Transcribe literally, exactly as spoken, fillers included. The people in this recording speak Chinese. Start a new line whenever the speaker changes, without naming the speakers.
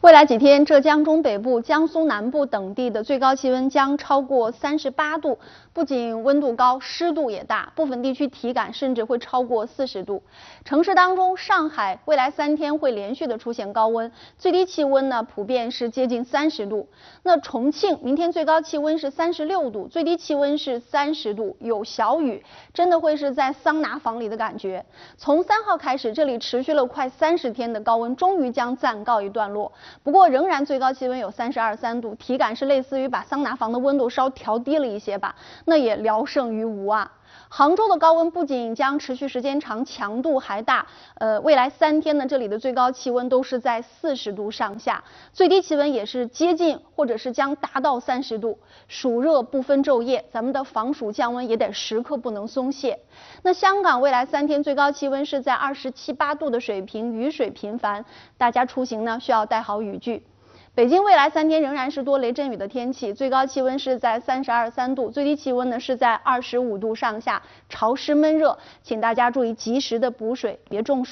未来几天，浙江中北部、江苏南部等地的最高气温将超过三十八度，不仅温度高，湿度也大，部分地区体感甚至会超过四十度。城市当中，上海未来三天会连续的出现高温，最低气温呢普遍是接近三十度。那重庆明天最高气温是三十六度，最低气温是三十度，有小雨，真的会是在桑拿房里的感觉。从三号开始，这里持续了快三十天的高温，终于将暂告一段落。不过仍然最高气温有三十二三度，体感是类似于把桑拿房的温度稍调低了一些吧，那也聊胜于无啊。杭州的高温不仅将持续时间长，强度还大，呃，未来三天呢，这里的最高气温都是在四十度上下，最低气温也是接近或者是将达到三十度。暑热不分昼夜，咱们的防暑降温也得时刻不能松懈。那香港未来三天最高气温是在二十七八度的水平，雨水频繁，大家出行呢需要带好雨具。北京未来三天仍然是多雷阵雨的天气，最高气温是在三十二三度，最低气温呢是在二十五度上下，潮湿闷热，请大家注意及时的补水，别中暑。